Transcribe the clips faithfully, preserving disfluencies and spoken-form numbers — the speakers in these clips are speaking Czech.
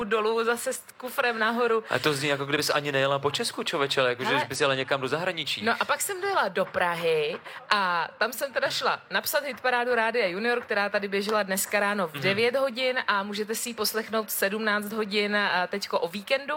dolů, zase s kufrem nahoru. A to zní, jako kdybys ani nejela po Česku, člověče, jako že bys jela někam do zahraničí. No a pak jsem dojela do Prahy a tam jsem teda šla napsat hitparádu Rádia Junior, která tady běžela dneska ráno v devět hodin a můžete si ji poslechnout v sedmnáct hodin teďko o víkendu.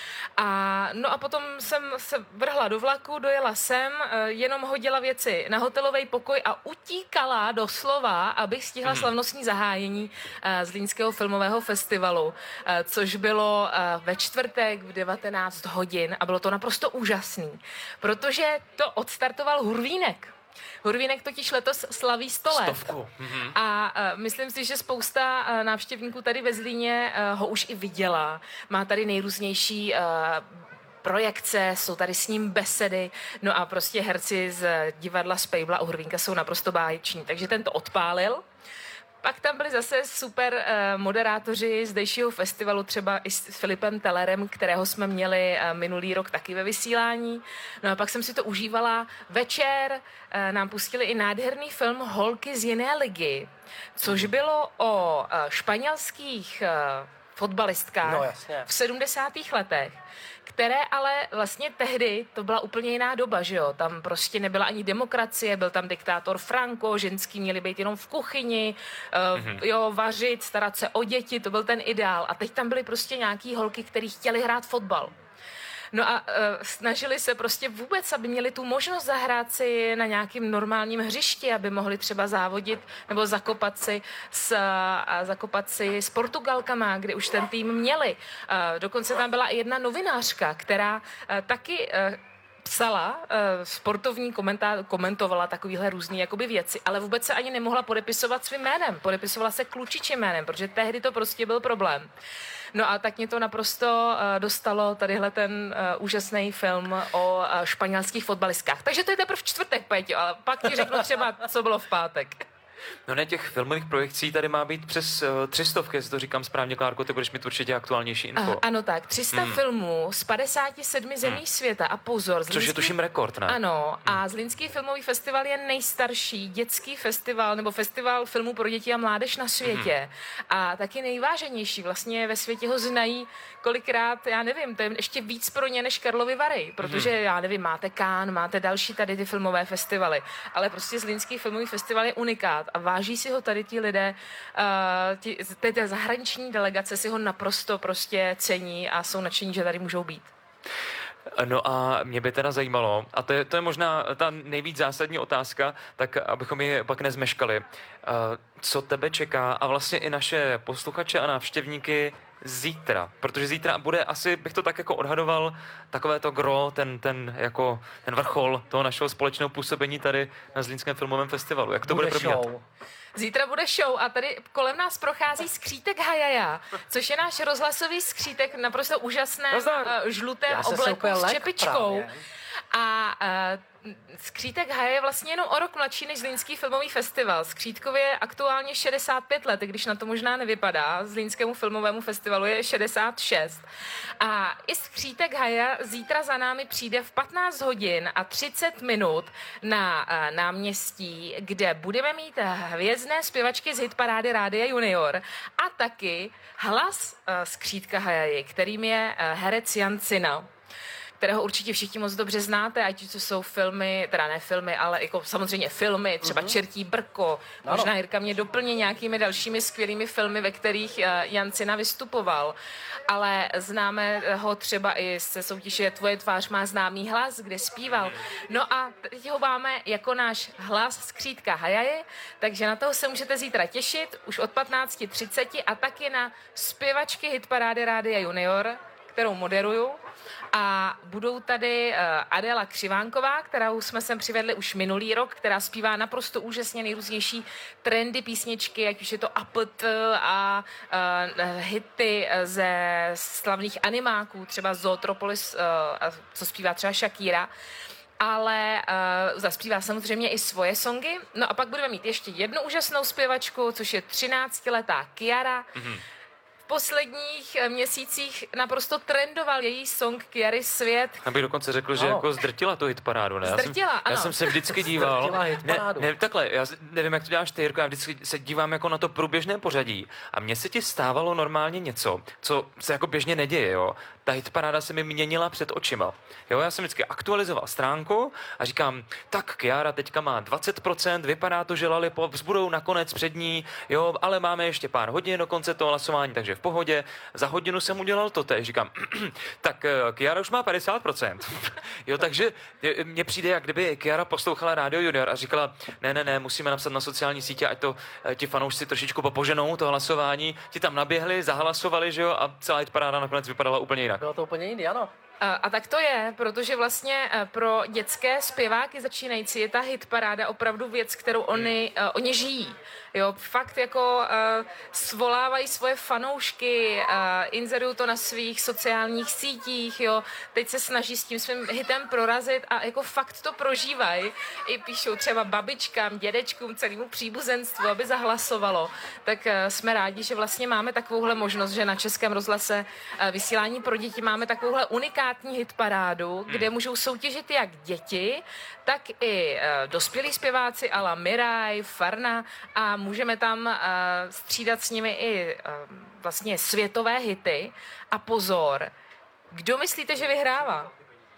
A no a potom jsem se vrhla do vlaku, dojela sem, jenom hodila věci na hotelový pokoj a utíkala doslova, abych stihla hmm. slavnostní zahájení Zlínského filmového festivalu, což bylo ve čtvrtek v devatenáct hodin a bylo to naprosto úžasný, protože to odstartoval Hurvínek. Hurvínek totiž letos slaví sto let. Stovku. Mm-hmm. A uh, myslím si, že spousta uh, návštěvníků tady ve Zlíně uh, ho už i viděla. Má tady nejrůznější uh, projekce, jsou tady s ním besedy, no a prostě herci z divadla Spejbla u Hurvínka jsou naprosto báječní. Takže ten to odpálil. Pak tam byli zase super uh, moderátoři zdejšího festivalu, třeba i s Filipem Tellerem, kterého jsme měli uh, minulý rok taky ve vysílání. No a pak jsem si to užívala. Večer uh, nám pustili i nádherný film Holky z jiné ligy, což bylo o uh, španělských uh, fotbalistkách no, v sedmdesátých letech, které ale vlastně tehdy, to byla úplně jiná doba, že jo, tam prostě nebyla ani demokracie, byl tam diktátor Franco, ženský měli být jenom v kuchyni, uh, mm-hmm. jo, vařit, starat se o děti, to byl ten ideál. A teď tam byly prostě nějaký holky, které chtěly hrát fotbal. No a uh, snažili se prostě vůbec, aby měli tu možnost zahrát si na nějakým normálním hřišti, aby mohli třeba závodit nebo zakopat si s, uh, zakopat si s Portugalkama, kde už ten tým měli. Uh, dokonce tam byla i jedna novinářka, která uh, taky uh, psala, uh, sportovní komentá, komentovala takovýhle různý jakoby věci, ale vůbec se ani nemohla podepisovat svým jménem. Podepisovala se klučičím jménem, protože tehdy to prostě byl problém. No a tak mě to naprosto uh, dostalo, tadyhle ten uh, úžasný film o uh, španělských fotbalistkách. Takže to je teprve v čtvrtek, Péťo, ale pak ti řeknu třeba, co bylo v pátek. No ne, těch filmových projekcí tady má být přes uh, tři stovky, jestli to říkám správně, Klárko, ty budeš mít určitě aktuálnější info. Uh, ano tak, tři sta hmm. filmů z padesáti sedmi zemí hmm. světa a pozor. Zlínský... Což je tuším rekord, ne? Ano, hmm. a Zlínský filmový festival je nejstarší dětský festival, nebo festival filmů pro děti a mládež na světě. Hmm. A taky nejváženější, vlastně ve světě ho znají kolikrát, já nevím, to je ještě víc pro ně než Karlovy Vary, protože hmm. já nevím, máte Cannes, máte další tady ty filmové festivaly, ale prostě Zlínský filmový festival je unikát a váží si ho tady ti lidé, uh, ti, ty, ty zahraniční delegace si ho naprosto prostě cení a jsou nadšení, že tady můžou být. No a mě by teda zajímalo, a to je, to je možná ta nejvíc zásadní otázka, tak abychom ji pak nezmeškali. Uh, co tebe čeká a vlastně i naše posluchače a návštěvníky zítra, protože zítra bude asi, bych to tak jako odhadoval, takové to gro, ten, ten, jako, ten vrchol toho našeho společného působení tady na Zlínském filmovém festivalu. Jak to bude, bude probíhat? Zítra bude show a tady kolem nás prochází skřítek Hajaja, což je náš rozhlasový skřítek, naprosto úžasné uh, žlutém obleku s čepičkou. Právě. A uh, Skřítek Haja je vlastně jenom o rok mladší než Zlínský filmový festival. Skřítkovi je aktuálně šedesát pět let, když na to možná nevypadá. Zlínskému filmovému festivalu je šedesát šest. A i Skřítek Haja zítra za námi přijde v patnáct hodin a třicet minut na uh, náměstí, kde budeme mít hvězdné zpěvačky z hitparády Rádia Junior a taky hlas uh, Skřítka Hajaji, kterým je uh, herec Jan Cina, kterého určitě všichni moc dobře znáte, ať to jsou filmy, teda ne filmy, ale jako samozřejmě filmy, třeba uh-huh. Čertí brko. Ano. Možná Jirka mě doplní nějakými dalšími skvělými filmy, ve kterých Jan Cina vystupoval. Ale známe ho třeba i se soutěže Tvoje tvář má známý hlas, kde zpíval. No a teď ho máme jako náš hlas Skřítka Hajaji, takže na toho se můžete zítra těšit už od patnáct třicet a taky na zpěvačky hitparády Rádia Junior, kterou moderuju. A budou tady uh, Adéla Křivánková, kterou jsme sem přivedli už minulý rok, která zpívá naprosto úžasně nejrůznější trendy písničky, ať už je to A P T a uh, hity ze slavných animáků, třeba Zootropolis, uh, co zpívá třeba Shakira. Ale uh, zaspívá samozřejmě i svoje songy. No a pak budeme mít ještě jednu úžasnou zpěvačku, což je třináctiletá Kiara. Mm-hmm. v posledních měsících naprosto trendoval její song Kiary Svět. Abych dokonce řekl, že no. jako zdrtila tu hitparádu, ne? Zdrtila, já jsem, ano. Já jsem se vždycky díval. Ne, ne, takhle, já nevím, jak to děláš ty, Jirko, já vždycky se dívám jako na to průběžné pořadí a mně se ti stávalo normálně něco, co se jako běžně neděje, jo. Ta hitparáda se mi měnila před očima. Jo, já jsem vždycky aktualizoval stránku a říkám, tak Kiara teďka má dvacet procent, vypadá to, že Lollipop budou nakonec před ní, jo, ale máme ještě pár hodin do konce toho hlasování, takže v pohodě. Za hodinu jsem udělal to teď, říkám, tak Kiara už má padesát procent. Jo, takže mně přijde, jak kdyby Kiara poslouchala Rádio Junior a říkala, ne, ne, ne, musíme napsat na sociální sítě, ať to ti fanoušci trošičku popoženou, to hlasování, ti tam naběhli, zahlasovali, že jo, a celá hitparáda nakonec vypadala úplně jinak. Bylo to úplně jiný, ano. A, a tak to je, protože vlastně pro dětské zpěváky začínající je ta hitparáda opravdu věc, kterou oni, uh, oni žijí. Jo, fakt jako uh, svolávají svoje fanoušky, uh, inzerují to na svých sociálních sítích, jo, teď se snaží s tím svým hitem prorazit a jako fakt to prožívají. I píšou třeba babičkám, dědečkům, celému příbuzenstvu, aby zahlasovalo. Tak uh, jsme rádi, že vlastně máme takovouhle možnost, že na Českém rozhlase uh, vysílání pro děti máme takovouhle unikátní hitparádu, kde můžou soutěžit jak děti, tak i uh, dospělí zpěváci a la Miraj, Farna a můžeme tam uh, střídat s nimi i uh, vlastně světové hity. A pozor, kdo myslíte, že vyhrává?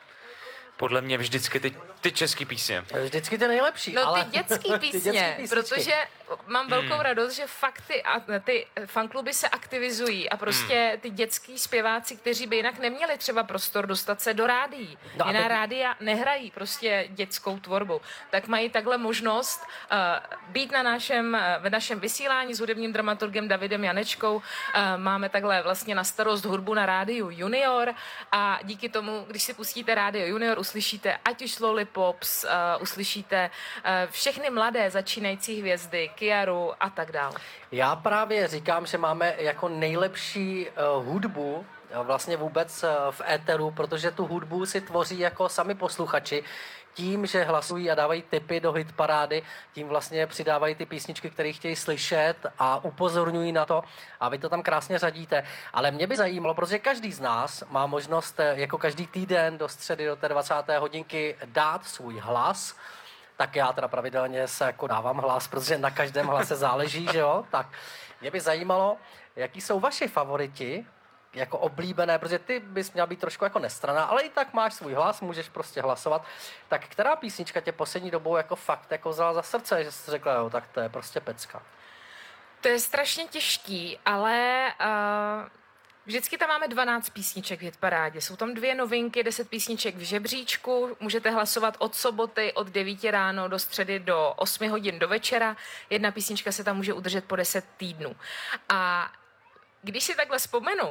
Podle mě vždycky ty, ty český písně. Vždycky ty nejlepší, no, ale... ty dětský písně, ty protože mám velkou hmm. radost, že fakt ty, ty fankluby se aktivizují a prostě hmm. ty dětský zpěváci, kteří by jinak neměli třeba prostor dostat se do rádií. No, Jiná to... rádia nehrají prostě dětskou tvorbu. Tak mají takhle možnost uh, být na našem, uh, v našem vysílání s hudebním dramaturgem Davidem Janečkou. Uh, máme takhle vlastně na starost hudbu na rádiu Junior a díky tomu, když si pustíte rádio Junior, uslyšíte ať už Lollipops, uh, uslyšíte uh, všechny mladé začínající hvězdy, Kiaru a tak dále. Já právě říkám, že máme jako nejlepší uh, hudbu vlastně vůbec uh, v éteru, protože tu hudbu si tvoří jako sami posluchači. Tím, že hlasují a dávají tipy do hitparády, tím vlastně přidávají ty písničky, které chtějí slyšet a upozorňují na to a vy to tam krásně řadíte. Ale mě by zajímalo, protože každý z nás má možnost jako každý týden do středy do té dvacáté hodinky dát svůj hlas. Tak já teda pravidelně se jako dávám hlas, protože na každém hlase záleží, že jo? Tak mě by zajímalo, jaký jsou vaši favoriti, jako oblíbené, protože ty bys měla být trošku jako nestranná, ale i tak máš svůj hlas, můžeš prostě hlasovat. Tak která písnička tě poslední dobou jako fakt jako vzala za srdce, že jsi řekla, jo, tak to je prostě pecka? To je strašně těžký, ale uh, vždycky tam máme dvanáct písniček v hitparádě. Jsou tam dvě novinky, deset písniček v žebříčku. Můžete hlasovat od soboty od devíti ráno do středy do osmi hodin do večera. Jedna písnička se tam může udržet po deset týdnů. A když si takhle vzpomenu uh,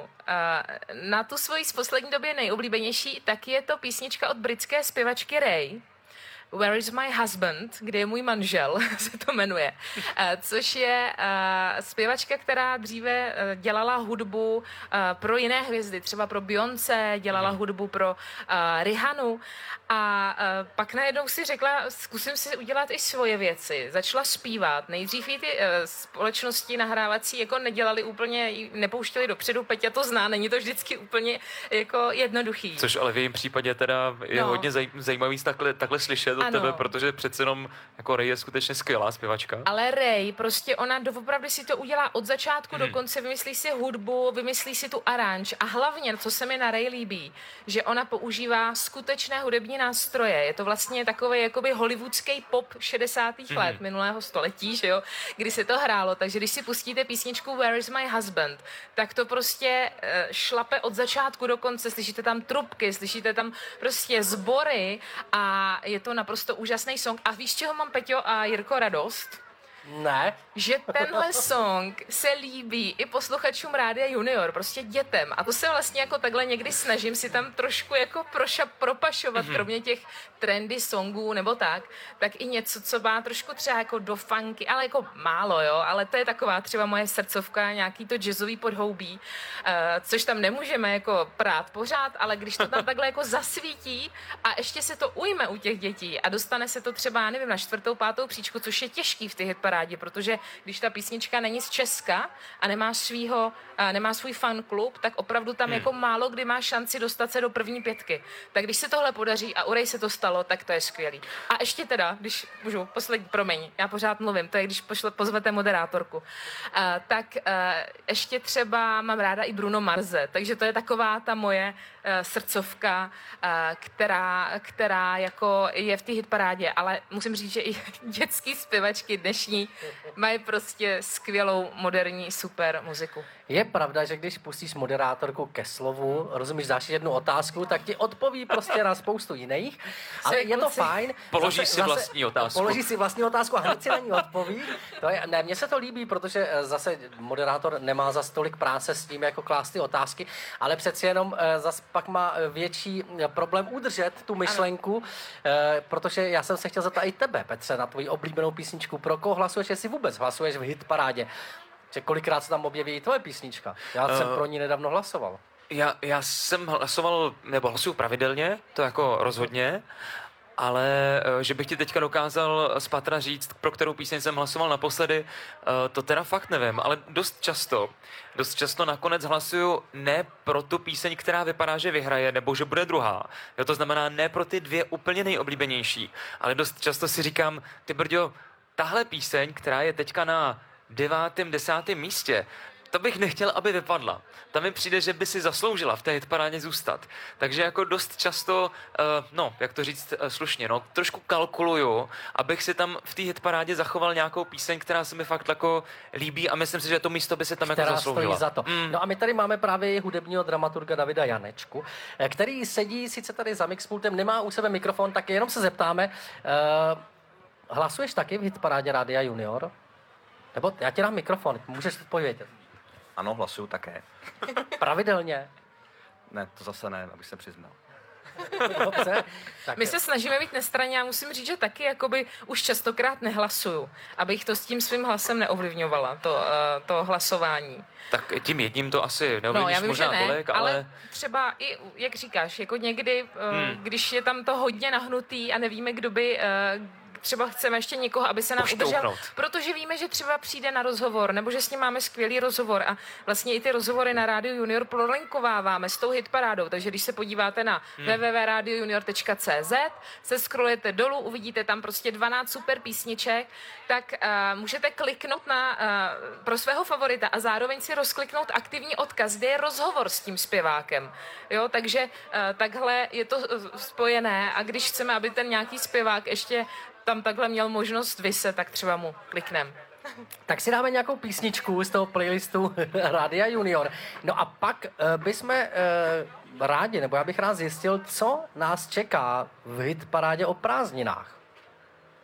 na tu svoji z poslední době nejoblíbenější, tak je to písnička od britské zpěvačky Ray, Where is my husband, kde je můj manžel, se to jmenuje, uh, což je uh, zpěvačka, která dříve uh, dělala hudbu uh, pro jiné hvězdy, třeba pro Beyoncé, dělala hudbu pro uh, Rihanu a uh, pak najednou si řekla, zkusím si udělat i svoje věci. Začala zpívat. Nejdřív jí ty uh, společnosti nahrávací jako nedělali úplně, nepouštěli dopředu, Peťa to zná, není to vždycky úplně jako jednoduchý. Což ale v jejím případě teda je no. hodně zaj, zajímavý takhle, takhle slyšet od ano. tebe, protože přece jenom jako Ray je skutečně skvělá zpěvačka. Ale Ray, prostě ona doopravdy si to udělá od začátku hmm. do konce, vymyslí si hudbu, vymyslí si tu aranž a hlavně, co se mi na Ray líbí, že ona používá skutečné hudební nástroje. Je to vlastně takový jakoby hollywoodský pop šedesátých hmm. let minulého století, že jo, kdy se to hrálo, takže když si pustíte písničku Where is my husband, tak to prostě uh, šlape od začátku do konce, slyšíte tam trubky, slyšíte tam prostě sbory a je to naprosto úžasný song. A víš, čeho mám, Peťo a Jirko, radost? Ne. Že tenhle song se líbí i posluchačům Rádia Junior, prostě dětem. A to se vlastně jako takhle někdy snažím si tam trošku jako proša, propašovat, mm-hmm. kromě těch trendy songů nebo tak, tak i něco, co má trošku třeba jako do funky, ale jako málo, jo, ale to je taková třeba moje srdcovka, nějaký to jazzový podhoubí, uh, což tam nemůžeme jako prát pořád, ale když to tam takhle jako zasvítí a ještě se to ujme u těch dětí a dostane se to třeba, nevím, na čtvrtou, pátou příčku, což je těžký v těch hitparádách, hitparádě, protože když ta písnička není z Česka a nemá svýho, a nemá svůj fanklub, tak opravdu tam hmm. jako málo kdy má šanci dostat se do první pětky. Tak když se tohle podaří a u Ray se to stalo, tak to je skvělý. A ještě teda, když můžu, poslední, promiň, já pořád mluvím, to je, když pošle, pozvete moderátorku, uh, tak uh, ještě třeba mám ráda i Bruno Marze, takže to je taková ta moje uh, srdcovka, uh, která, která jako je v té hitparádě, ale musím říct, že i dětský zpěvačky dnešní mají prostě skvělou, moderní, super muziku. Je pravda, že když pustíš moderátorku ke slovu, rozumíš, dáš jednu otázku, tak ti odpoví prostě na spoustu jiných, ale je to fajn. Položí zase, si vlastní zase, otázku. Položí si vlastní otázku a hned si na ní odpoví. To je, ne, mně se to líbí, protože zase moderátor nemá zas tolik práce s tím, jako klást ty otázky, ale přeci jenom zas pak má větší problém udržet tu myšlenku, ano. Protože já jsem se chtěl zeptat i tebe, Petře, na tvoji oblíbenou písničku. Pro koho hlasuješ, jestli vůbec hlasuješ v hitparádě? Že kolikrát se tam objeví tvoje písnička? Já uh, jsem pro ní nedávno hlasoval. Já, já jsem hlasoval, nebo hlasuju pravidelně, to jako rozhodně, ale že bych ti teďka dokázal z patra říct, pro kterou píseň jsem hlasoval naposledy, to teda fakt nevím, ale dost často, dost často nakonec hlasuju ne pro tu píseň, která vypadá, že vyhraje, nebo že bude druhá. Jo, to znamená ne pro ty dvě úplně nejoblíbenější, ale dost často si říkám, ty brďo, tahle píseň, která je teďka na devátém, desátém místě, to bych nechtěl, aby vypadla. Tam mi přijde, že by si zasloužila v té hitparádě zůstat. Takže jako dost často, uh, no, jak to říct uh, slušně, no, trošku kalkuluju, abych si tam v té hitparádě zachoval nějakou píseň, která se mi fakt jako líbí a myslím si, že to místo by se tam která jako zasloužila. Stojí za to. Mm. No a my tady máme právě hudebního dramaturga Davida Janečku, který sedí sice tady za mixpultem, nemá u sebe mikrofon, tak jenom se zeptáme, uh, hlasuješ taky v hitparádě Rádia Junior? Nebo já ti dám mikrofon, můžeš odpovědět. Ano, hlasuju také. Pravidelně? Ne, to zase ne, abych se přiznal. Dobře. Tak My se snažíme být nestranně a musím říct, že taky jakoby už častokrát nehlasuju, abych to s tím svým hlasem neovlivňovala, to, uh, to hlasování. Tak tím jedním to asi neovlivníš, no, já vím, možná že ne, tolik, ale... ale třeba i, jak říkáš, jako někdy, uh, hmm. když je tam to hodně nahnutý a nevíme, kdo by... Uh, třeba chceme ještě někoho, aby se nám udržel, protože víme, že třeba přijde na rozhovor, nebo že s ním máme skvělý rozhovor a vlastně i ty rozhovory na Rádiu Junior prolinkováváme s tou hitparádou, takže když se podíváte na hmm. w w w tečka radio junior tečka c z, se scrollujete dolů, uvidíte tam prostě dvanáct super písniček, tak uh, můžete kliknout na, uh, pro svého favorita a zároveň si rozkliknout aktivní odkaz, kde je rozhovor s tím zpěvákem. Jo, takže uh, takhle je to spojené a když chceme, aby ten nějaký zpěvák ještě tam takhle měl možnost vyset, tak třeba mu kliknem. Tak si dáme nějakou písničku z toho playlistu Rádia Junior. No a pak uh, bychom uh, rádi, nebo já bych rád zjistil, co nás čeká v hitparádě o prázdninách.